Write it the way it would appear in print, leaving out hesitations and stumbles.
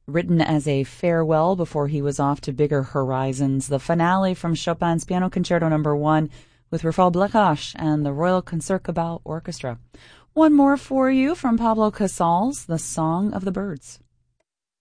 written as a farewell before he was off to bigger horizons. The finale from Chopin's Piano Concerto No. 1 with Rafal Blakash and the Royal Concertgebouw Orchestra. One more for you from Pablo Casals, The Song of the Birds.